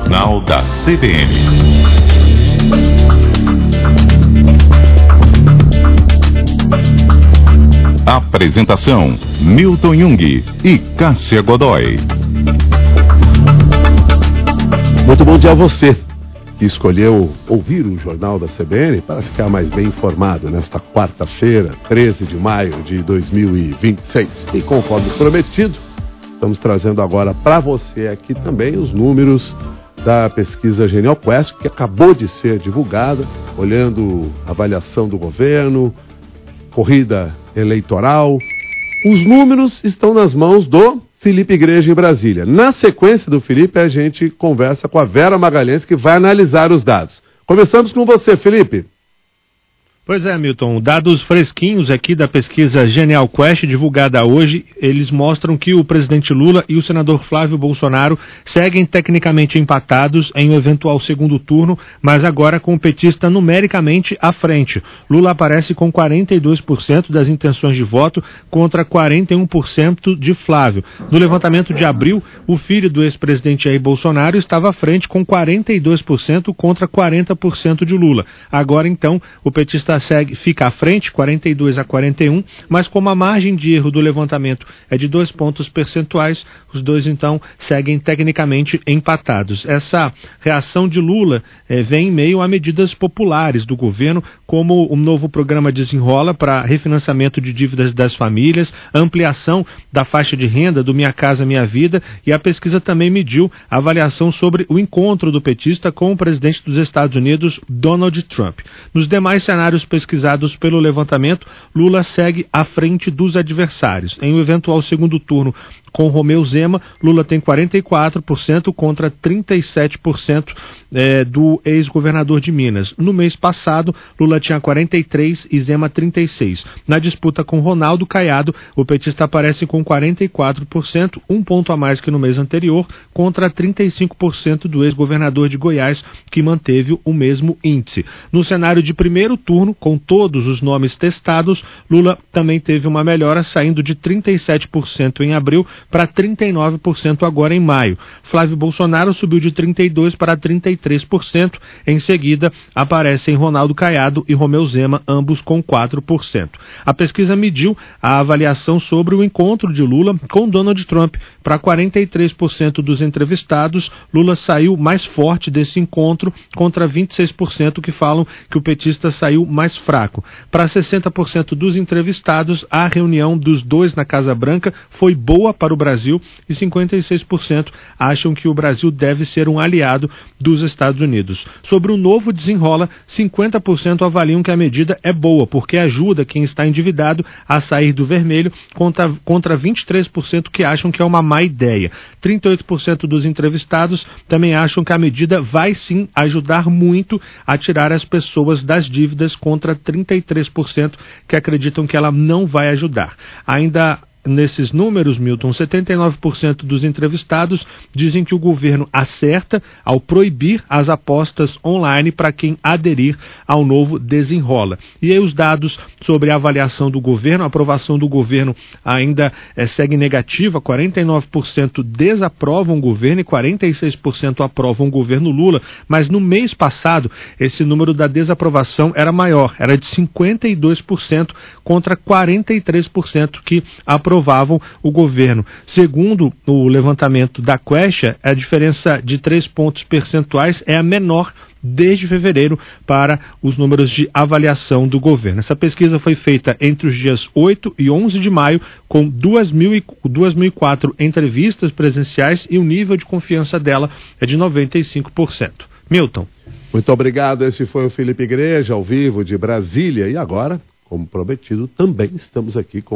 Jornal da CBN. Apresentação: Milton Jung e Cássia Godoy. Muito bom dia a você que escolheu ouvir o Jornal da CBN para ficar mais bem informado nesta quarta-feira, 13 de maio de 2026. E conforme prometido, estamos trazendo agora para você aqui também os números da pesquisa Genial Quest, que acabou de ser divulgada, olhando a avaliação do governo, corrida eleitoral. Os números estão nas mãos do Felipe Igreja em Brasília. Na sequência do Felipe, a gente conversa com a Vera Magalhães, que vai analisar os dados. Começamos com você, Felipe. Pois é, Milton, dados fresquinhos aqui da pesquisa Genial Quest, divulgada hoje, eles mostram que o presidente Lula e o senador Flávio Bolsonaro seguem tecnicamente empatados em um eventual segundo turno, mas agora com o petista numericamente à frente. Lula aparece com 42% das intenções de voto contra 41% de Flávio. No levantamento de abril, o filho do ex-presidente Jair Bolsonaro estava à frente com 42% contra 40% de Lula. Agora, então, o petista fica à frente, 42-41, mas como a margem de erro do levantamento é de 2 pontos percentuais, os dois então seguem tecnicamente empatados. Essa reação de Lula vem em meio a medidas populares do governo, como o novo programa Desenrola para refinanciamento de dívidas das famílias, ampliação da faixa de renda do Minha Casa Minha Vida, e a pesquisa também mediu a avaliação sobre o encontro do petista com o presidente dos Estados Unidos, Donald Trump. Nos demais cenários pesquisados pelo levantamento, Lula segue à frente dos adversários. Em um eventual segundo turno com Romeu Zema, Lula tem 44% contra 37% do ex-governador de Minas. No mês passado, Lula tinha 43% e Zema 36%. Na disputa com Ronaldo Caiado, o petista aparece com 44%, 1 ponto a mais que no mês anterior, contra 35% do ex-governador de Goiás, que manteve o mesmo índice. No cenário de primeiro turno, com todos os nomes testados, Lula também teve uma melhora, saindo de 37% em abril para 39% agora em maio. Flávio Bolsonaro subiu de 32% para 33%. Em seguida, aparecem Ronaldo Caiado e Romeu Zema, ambos com 4%. A pesquisa mediu a avaliação sobre o encontro de Lula com Donald Trump. Para 43% dos entrevistados, Lula saiu mais forte desse encontro, contra 26% que falam que o petista saiu mais fraco. Para 60% dos entrevistados, a reunião dos dois na Casa Branca foi boa para o Brasil, e 56% acham que o Brasil deve ser um aliado dos Estados Unidos. Sobre o novo Desenrola, 50% avaliam que a medida é boa, porque ajuda quem está endividado a sair do vermelho, contra 23% que acham que é uma má ideia. 38% dos entrevistados também acham que a medida vai sim ajudar muito a tirar as pessoas das dívidas, contra 33% que acreditam que ela não vai ajudar. Ainda nesses números, Milton, 79% dos entrevistados dizem que o governo acerta ao proibir as apostas online para quem aderir ao novo Desenrola. E aí os dados sobre a avaliação do governo, a aprovação do governo ainda segue negativa, 49% desaprovam o governo e 46% aprovam o governo Lula, mas no mês passado esse número da desaprovação era maior, era de 52% contra 43% que aprovavam o governo. Segundo o levantamento da Quest, a diferença de 3 pontos percentuais é a menor desde fevereiro para os números de avaliação do governo. Essa pesquisa foi feita entre os dias 8 e 11 de maio, com 2.004 entrevistas presenciais, e o nível de confiança dela é de 95%. Milton. Muito obrigado. Esse foi o Felipe Igreja, ao vivo de Brasília. E agora, como prometido, também estamos aqui com